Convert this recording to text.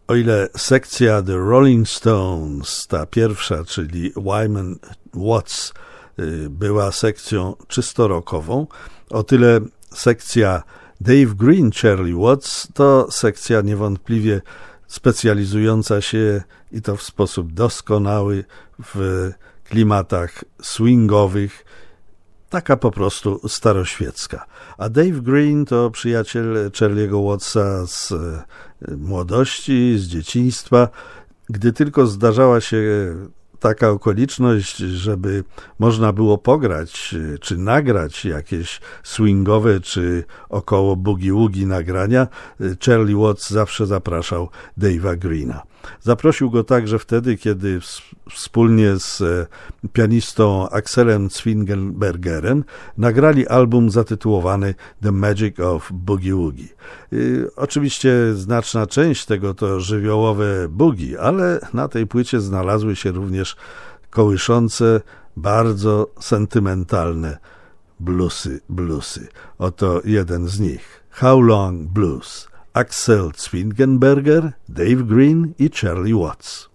O ile sekcja The Rolling Stones, ta pierwsza, czyli Wyman Watts, była sekcją czysto rockową, o tyle sekcja Dave Green, Charlie Watts to sekcja niewątpliwie specjalizująca się i to w sposób doskonały w klimatach swingowych, taka po prostu staroświecka. A Dave Green to przyjaciel Charliego Wattsa z młodości, z dzieciństwa. Gdy tylko zdarzała się taka okoliczność, żeby można było pograć czy nagrać jakieś swingowe czy około boogie-woogie nagrania, Charlie Watts zawsze zapraszał Dave'a Greena. Zaprosił go także wtedy, kiedy wspólnie z pianistą Axelem Zwingenbergerem nagrali album zatytułowany The Magic of Boogie Woogie. Oczywiście znaczna część tego to żywiołowe boogie, ale na tej płycie znalazły się również kołyszące, bardzo sentymentalne bluesy. Oto jeden z nich. How Long Blues. Axel Zwingenberger, Dave Green i Charlie Watts.